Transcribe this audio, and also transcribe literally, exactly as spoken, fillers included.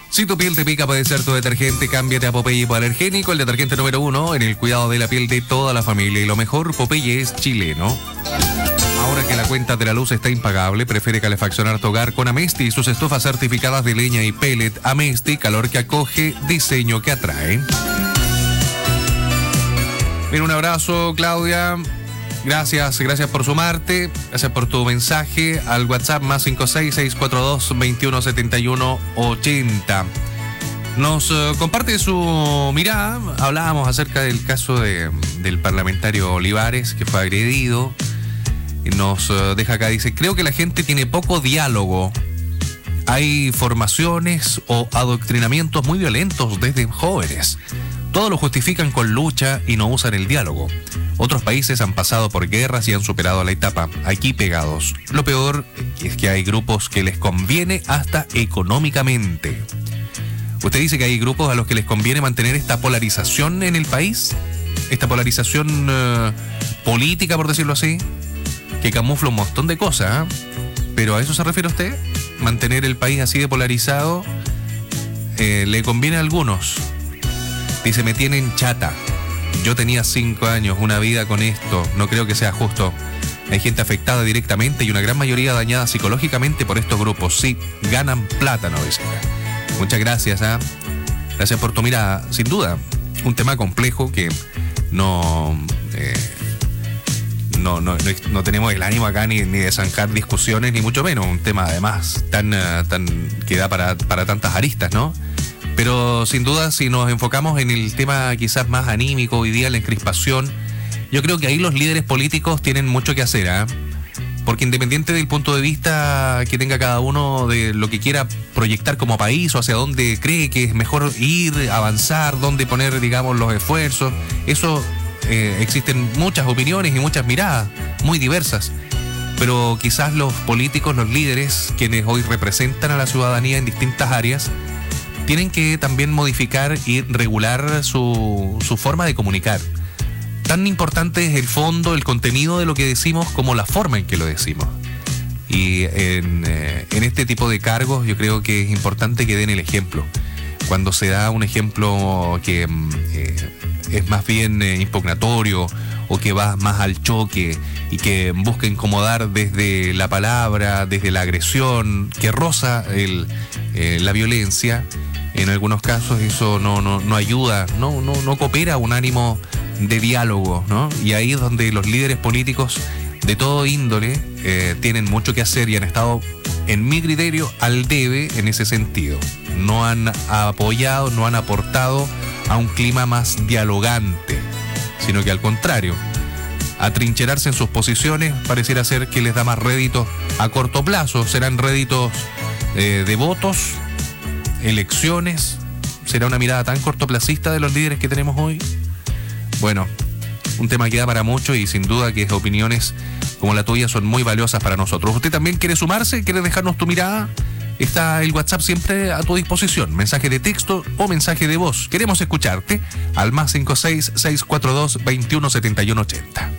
Si tu piel te pica, puede ser tu detergente. Cámbiate a Popeye Hipoalergénico, el detergente número uno en el cuidado de la piel de toda la familia. Y lo mejor, Popeye es chileno. Ahora que la cuenta de la luz está impagable, prefiere calefaccionar tu hogar con Amesti y sus estufas certificadas de leña y pellet. Amesti, calor que acoge, diseño que atrae. Bien, un abrazo, Claudia. Gracias, gracias por sumarte. Gracias por tu mensaje al WhatsApp más cinco seis seis cuatro dos veintiuno setenta y uno ochenta. Nos uh, comparte su mirada. Hablábamos acerca del caso de, del parlamentario Olivares, que fue agredido. Y nos uh, deja acá, dice, creo que la gente tiene poco diálogo. Hay formaciones o adoctrinamientos muy violentos desde jóvenes. Todos lo justifican con lucha y no usan el diálogo. Otros países han pasado por guerras y han superado la etapa, aquí pegados. Lo peor es que hay grupos que les conviene hasta económicamente. ¿Usted dice que hay grupos a los que les conviene mantener esta polarización en el país? Esta polarización uh, política, por decirlo así, que camufla un montón de cosas, ¿eh? ¿Pero a eso se refiere usted? ¿Mantener el país así de polarizado? Eh, ¿Le conviene a algunos? Dice, me tienen chata. Yo tenía cinco años, una vida con esto. No creo que sea justo. Hay gente afectada directamente y una gran mayoría dañada psicológicamente por estos grupos. Sí, ganan plata, ¿no? Dice. Muchas gracias, ¿eh? Gracias por tu mirada. Sin duda, un tema complejo que no, eh, no, no, no, no tenemos el ánimo acá ni, ni de zanjar discusiones, ni mucho menos. Un tema además tan, uh, tan que da para, para tantas aristas, ¿no? Pero sin duda, si nos enfocamos en el tema quizás más anímico hoy día, la encrispación, yo creo que ahí los líderes políticos tienen mucho que hacer, ¿eh? Porque independiente del punto de vista que tenga cada uno de lo que quiera proyectar como país o hacia dónde cree que es mejor ir, avanzar, dónde poner, digamos, los esfuerzos, eso eh, existen muchas opiniones y muchas miradas muy diversas. Pero quizás los políticos, los líderes, quienes hoy representan a la ciudadanía en distintas áreas, tienen que también modificar y regular su, su forma de comunicar. Tan importante es el fondo, el contenido de lo que decimos como la forma en que lo decimos. Y en, eh, en este tipo de cargos yo creo que es importante que den el ejemplo. Cuando se da un ejemplo que eh, es más bien eh, impugnatorio o que va más al choque y que busca incomodar desde la palabra, desde la agresión, que roza el, eh, la violencia, en algunos casos eso no, no, no ayuda, no, no, no coopera un ánimo de diálogo, ¿no? Y ahí es donde los líderes políticos de todo índole eh, tienen mucho que hacer y han estado, en mi criterio, al debe en ese sentido. No han apoyado, no han aportado a un clima más dialogante, sino que al contrario, atrincherarse en sus posiciones pareciera ser que les da más réditos a corto plazo. Serán réditos eh, de votos, elecciones. ¿Será una mirada tan cortoplacista de los líderes que tenemos hoy? Bueno, un tema que da para mucho y sin duda que opiniones como la tuya son muy valiosas para nosotros. ¿Usted también quiere sumarse? ¿Quiere dejarnos tu mirada? Está el WhatsApp siempre a tu disposición. Mensaje de texto o mensaje de voz. Queremos escucharte al más cinco seis seis cuatro dos veintiuno setenta y uno ochenta.